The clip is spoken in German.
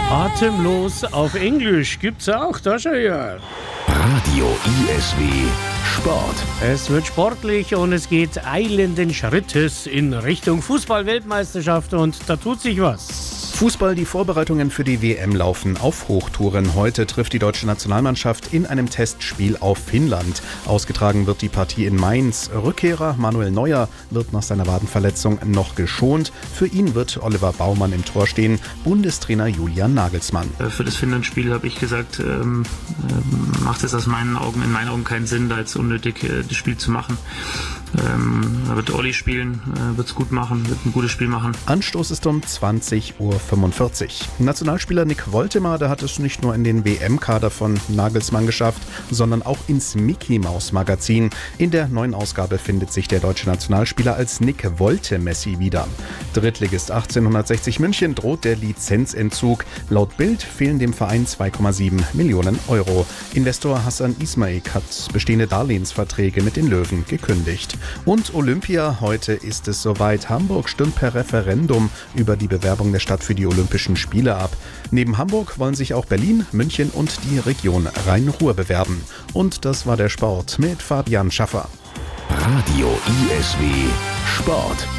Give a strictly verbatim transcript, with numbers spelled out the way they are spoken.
Atemlos auf Englisch gibt's auch, da schon ja. Radio I S W Sport. Es wird sportlich und es geht eilenden Schrittes in Richtung Fußball-Weltmeisterschaft und da tut sich was. Fußball, die Vorbereitungen für die W M laufen auf Hochtouren. Heute trifft die deutsche Nationalmannschaft in einem Testspiel auf Finnland. Ausgetragen wird die Partie in Mainz. Rückkehrer Manuel Neuer wird nach seiner Wadenverletzung noch geschont. Für ihn wird Oliver Baumann im Tor stehen, Bundestrainer Julian Nagelsmann. Für das Finnland-Spiel habe ich gesagt, ähm, äh, macht es aus meinen Augen, in meinen Augen keinen Sinn, da jetzt unnötig äh, das Spiel zu machen. Ähm, da wird Olli spielen, äh, wird es gut machen, wird ein gutes Spiel machen. Anstoß ist um zwanzig Uhr fünfundvierzig. Nationalspieler Nick Woltemar, der hat es nicht nur in den W M-Kader von Nagelsmann geschafft, sondern auch ins Mickey-Maus-Magazin. In der neuen Ausgabe findet sich der deutsche Nationalspieler als Nick Wolte-Messi wieder. Drittligist achtzehnhundertsechzig München droht der Lizenzentzug. Laut Bild fehlen dem Verein zwei Komma sieben Millionen Euro. Investor Hassan Ismaik hat bestehende Darlehensverträge mit den Löwen gekündigt. Und Olympia, heute ist es soweit. Hamburg stimmt per Referendum über die Bewerbung der Stadt für die Olympischen Spiele ab. Neben Hamburg wollen sich auch Berlin, München und die Region Rhein-Ruhr bewerben. Und das war der Sport mit Fabian Schaffer. Radio I S W Sport.